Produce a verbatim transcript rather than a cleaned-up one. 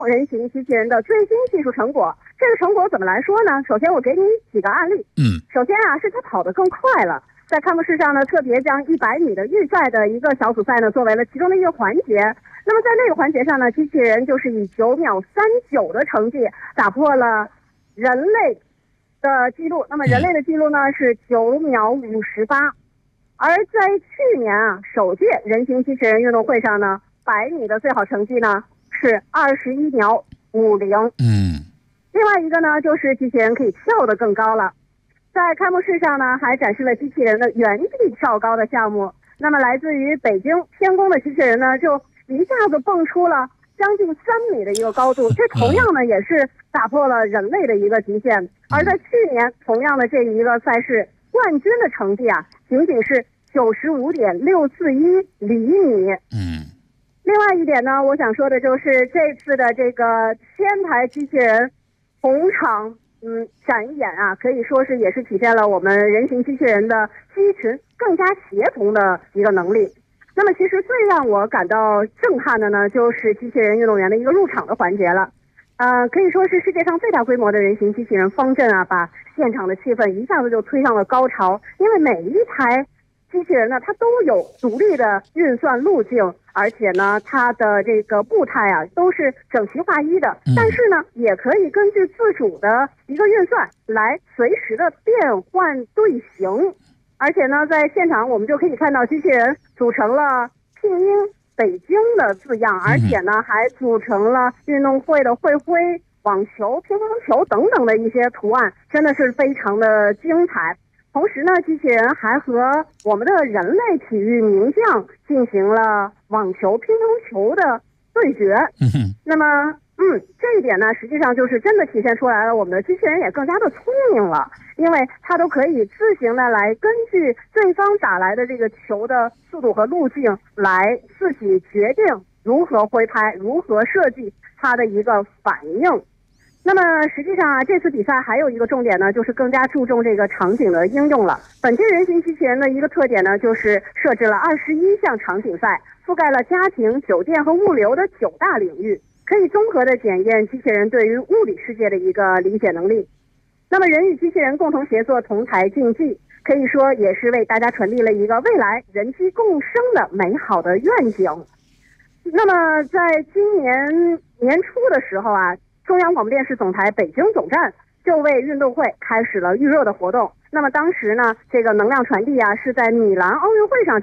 人形机器人的最新技术成果。这个成果怎么来说呢？首先我给你几个案例。 嗯， 首先啊，是它跑得更快了。在开幕式上呢，特别将一百米的预赛的一个小组赛呢，作为了其中的一个环节。那么在那个环节上呢，机器人就是以九秒三九的成绩打破了人类的记录。那么人类的记录呢是九秒五十八。而在去年啊，首届人形机器人运动会上呢，百米的最好成绩呢是二十一秒五零。 嗯， 另外一个呢，就是机器人可以跳得更高了。在开幕式上呢，还展示了机器人的原地跳高的项目。那么来自于北京天宫的机器人呢，就一下子蹦出了将近三米的一个高度，这同样呢也是打破了人类的一个极限。而在去年同样的这一个赛事，冠军的成绩啊，仅仅是九十五点六四一厘米。 嗯， 另外一点呢，我想说的就是这次的这个千台机器人同场嗯展演啊，可以说是也是体现了我们人形机器人的机群更加协同的一个能力。那么其实最让我感到震撼的呢，就是机器人运动员的一个入场的环节了。呃，可以说是世界上最大规模的人形机器人方阵啊，把现场的气氛一下子就推上了高潮。因为每一台机器人呢，它都有独立的运算路径，而且呢，它的这个步态啊都是整齐划一的。但是呢，也可以根据自主的一个运算来随时的变换队形。而且呢，在现场我们就可以看到机器人组成了拼音北京的字样，而且呢还组成了运动会的会徽、网球、乒乓球等等的一些图案，真的是非常的精彩。同时呢，机器人还和我们的人类体育名将进行了网球、乒乓球的对决。那么嗯，这一点呢，实际上就是真的体现出来了，我们的机器人也更加的聪明了，因为它都可以自行的来根据对方打来的这个球的速度和路径来自己决定如何挥拍，如何设计它的一个反应。那么实际上啊，这次比赛还有一个重点呢，就是更加注重这个场景的应用了。本届人形机器人的一个特点呢，就是设置了二十一项场景赛，覆盖了家庭、酒店和物流的九大领域，可以综合的检验机器人对于物理世界的一个理解能力。那么人与机器人共同协作同台竞技，可以说也是为大家传递了一个未来人机共生的美好的愿景。那么在今年年初的时候啊，中央广播电视总台北京总站就为运动会开始了预热的活动。那么当时呢，这个能量传递啊是在米兰奥运会上